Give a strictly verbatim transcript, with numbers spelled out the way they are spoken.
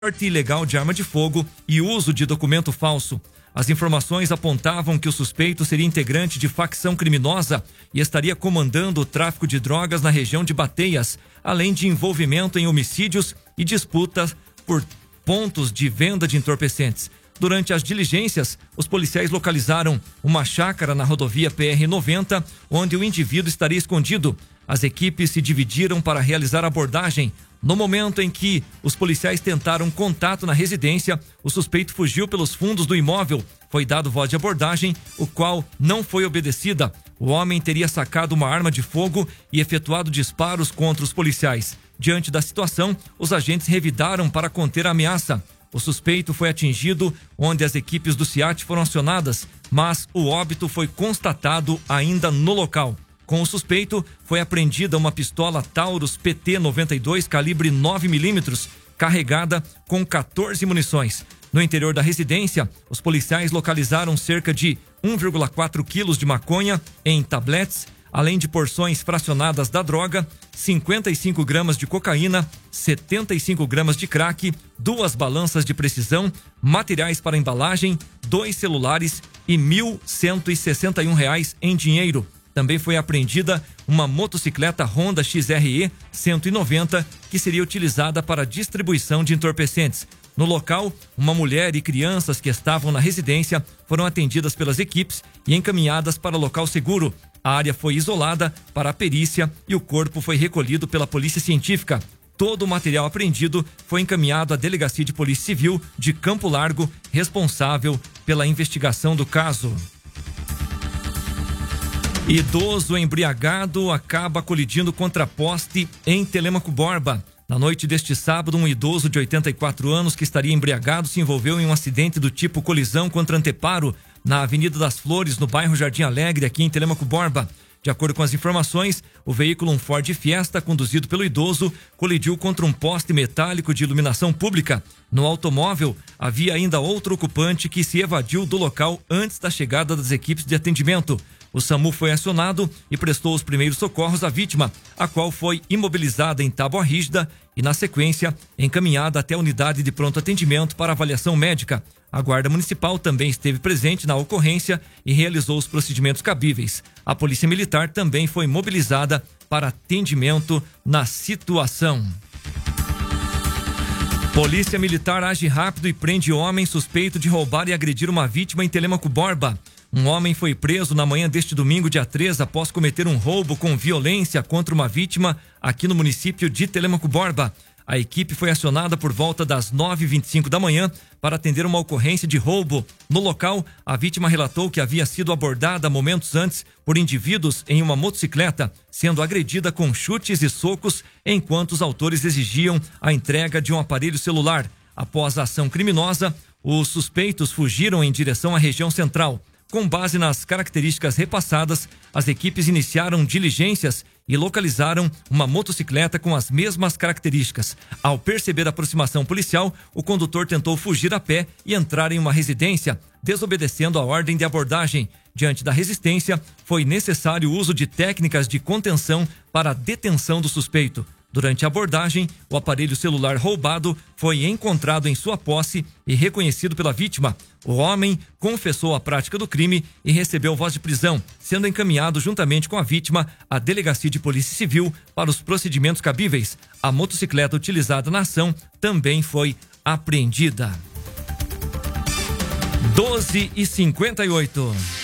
porte ilegal de arma de fogo e uso de documento falso. As informações apontavam que o suspeito seria integrante de facção criminosa e estaria comandando o tráfico de drogas na região de Bateias, além de envolvimento em homicídios e disputas por pontos de venda de entorpecentes. Durante as diligências, os policiais localizaram uma chácara na rodovia P R noventa, onde o indivíduo estaria escondido. As equipes se dividiram para realizar a abordagem. No momento em que os policiais tentaram contato na residência, o suspeito fugiu pelos fundos do imóvel. Foi dado voz de abordagem, o qual não foi obedecida. O homem teria sacado uma arma de fogo e efetuado disparos contra os policiais. Diante da situação, os agentes revidaram para conter a ameaça. O suspeito foi atingido, onde as equipes do SEAT foram acionadas, mas o óbito foi constatado ainda no local. Com o suspeito, foi apreendida uma pistola Taurus P T noventa e dois calibre nove milímetros, carregada com quatorze munições. No interior da residência, os policiais localizaram cerca de um vírgula quatro quilos de maconha em tabletes, além de porções fracionadas da droga, cinquenta e cinco gramas de cocaína, setenta e cinco gramas de crack, duas balanças de precisão, materiais para embalagem, dois celulares e mil cento e sessenta e um reais em dinheiro. Também foi apreendida uma motocicleta Honda X R E cento e noventa, que seria utilizada para distribuição de entorpecentes. No local, uma mulher e crianças que estavam na residência foram atendidas pelas equipes e encaminhadas para local seguro. A área foi isolada para a perícia e o corpo foi recolhido pela Polícia Científica. Todo o material apreendido foi encaminhado à Delegacia de Polícia Civil de Campo Largo, responsável pela investigação do caso. Idoso embriagado acaba colidindo contra poste em Telêmaco Borba. Na noite deste sábado, um idoso de oitenta e quatro anos que estaria embriagado se envolveu em um acidente do tipo colisão contra anteparo na Avenida das Flores, no bairro Jardim Alegre, aqui em Telêmaco Borba. De acordo com as informações, o veículo, um Ford Fiesta, conduzido pelo idoso, colidiu contra um poste metálico de iluminação pública. No automóvel, havia ainda outro ocupante que se evadiu do local antes da chegada das equipes de atendimento. O SAMU foi acionado e prestou os primeiros socorros à vítima, a qual foi imobilizada em tábua rígida e, na sequência, encaminhada até a unidade de pronto atendimento para avaliação médica. A Guarda Municipal também esteve presente na ocorrência e realizou os procedimentos cabíveis. A Polícia Militar também foi mobilizada para atendimento na situação. Polícia Militar age rápido e prende homem suspeito de roubar e agredir uma vítima em Telêmaco Borba. Um homem foi preso na manhã deste domingo, dia três, após cometer um roubo com violência contra uma vítima aqui no município de Telêmaco Borba. A equipe foi acionada por volta das nove e vinte e cinco da manhã para atender uma ocorrência de roubo. No local, a vítima relatou que havia sido abordada momentos antes por indivíduos em uma motocicleta, sendo agredida com chutes e socos, enquanto os autores exigiam a entrega de um aparelho celular. Após a ação criminosa, os suspeitos fugiram em direção à região central. Com base nas características repassadas, as equipes iniciaram diligências e localizaram uma motocicleta com as mesmas características. Ao perceber a aproximação policial, o condutor tentou fugir a pé e entrar em uma residência, desobedecendo a ordem de abordagem. Diante da resistência, foi necessário o uso de técnicas de contenção para a detenção do suspeito. Durante a abordagem, o aparelho celular roubado foi encontrado em sua posse e reconhecido pela vítima. O homem confessou a prática do crime e recebeu voz de prisão, sendo encaminhado juntamente com a vítima à Delegacia de Polícia Civil para os procedimentos cabíveis. A motocicleta utilizada na ação também foi apreendida. doze e cinquenta e oito.